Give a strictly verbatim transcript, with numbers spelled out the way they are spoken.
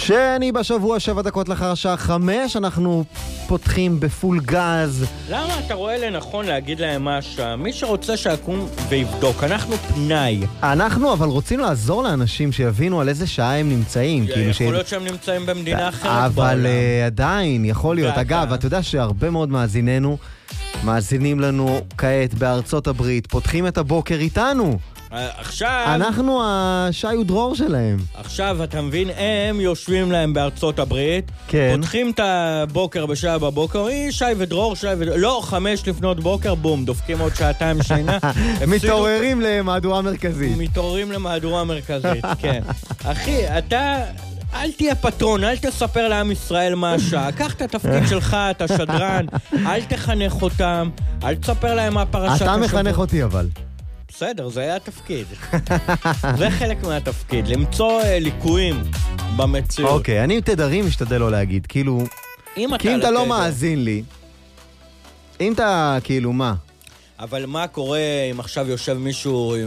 שני בשבוע, שבע דקות לאחר השעה חמש, אנחנו פותחים בפול גז. למה אתה רואה לנכון להגיד להם מה השעה? מי שרוצה שיקום ויבדוק, אנחנו פנאי. אנחנו אבל רוצים לעזור לאנשים שיבינו על איזה שעה הם נמצאים. יכול ש... להיות שהם נמצאים במדינה אחרת אבל בעולם. אבל עדיין, יכול להיות. אגב, אתה יודע שהרבה מאוד מאזיננו מאזינים לנו כעת בארצות הברית, פותחים את הבוקר איתנו. עכשיו... אנחנו השי ודרור שלהם. עכשיו, אתה מבין, הם יושבים להם בארצות הברית, כן. פותחים את הבוקר בשעה בבוקר, אי, שי ודרור, שי ודרור, לא, חמש לפנות בוקר, בום, דופקים עוד שעתיים שינה. מתעוררים למהדורה מרכזית. מתעוררים למהדורה מרכזית, כן. אחי, אתה... אל תהיה פטרון, אל תספר לעם ישראל מה השעה. קח את התפקיד שלך, אתה שדרן, אל תחנך אותם, אל תספר להם מה פרשת אתה מחנך אותי אבל. בסדר, זה היה התפקיד. זה חלק מהתפקיד, למצוא uh, ליקויים במציאות. אוקיי, אני עם תדרים משתדל לא להגיד, כאילו... אם כי אם אתה אתה לא מאזין לי, אם אתה, כאילו, מה? אבל מה קורה אם עכשיו יושב מישהו